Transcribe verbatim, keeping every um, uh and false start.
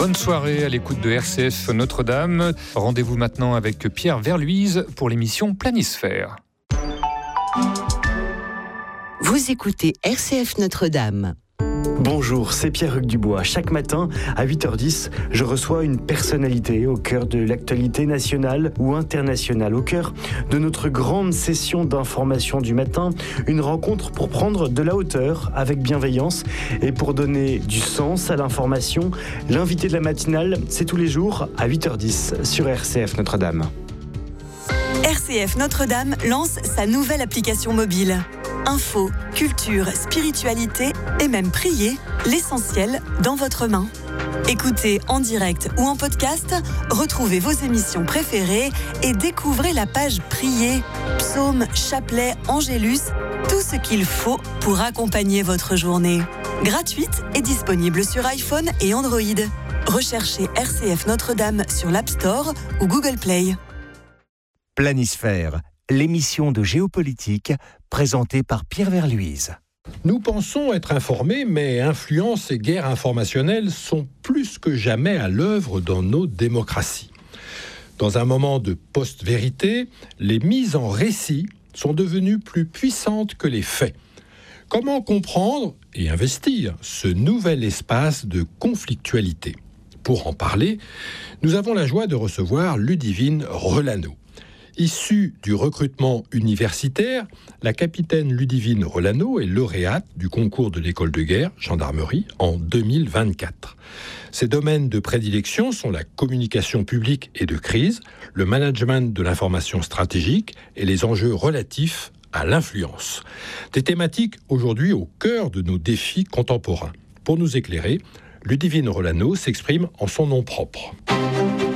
Bonne soirée à l'écoute de R C F Notre-Dame. Rendez-vous maintenant avec Pierre Verluise pour l'émission Planisphère. Vous écoutez R C F Notre-Dame. Bonjour, c'est Pierre-Hugues Dubois. Chaque matin, à huit heures dix, je reçois une personnalité au cœur de l'actualité nationale ou internationale, au cœur de notre grande session d'information du matin, une rencontre pour prendre de la hauteur avec bienveillance et pour donner du sens à l'information. L'invité de la matinale, c'est tous les jours à huit heures dix sur R C F Notre-Dame. R C F Notre-Dame lance sa nouvelle application mobile. Info, culture, spiritualité et même prier, l'essentiel dans votre main. Écoutez en direct ou en podcast, retrouvez vos émissions préférées et découvrez la page Prier, psaumes, chapelets, angélus, tout ce qu'il faut pour accompagner votre journée. Gratuite et disponible sur iPhone et Android. Recherchez R C F Notre-Dame sur l'App Store ou Google Play. Planisphère, l'émission de géopolitique présentée par Pierre Verluise. Nous pensons être informés, mais influence et guerre informationnelle sont plus que jamais à l'œuvre dans nos démocraties. Dans un moment de post-vérité, les mises en récit sont devenues plus puissantes que les faits. Comment comprendre et investir ce nouvel espace de conflictualité ? Pour en parler, nous avons la joie de recevoir Ludivine Rolano. Issue du recrutement universitaire, la capitaine Ludivine Rolano est lauréate du concours de l'école de guerre, gendarmerie, en deux mille vingt-quatre. Ses domaines de prédilection sont la communication publique et de crise, le management de l'information stratégique et les enjeux relatifs à l'influence. Des thématiques aujourd'hui au cœur de nos défis contemporains. Pour nous éclairer, Ludivine Rolano s'exprime en son nom propre.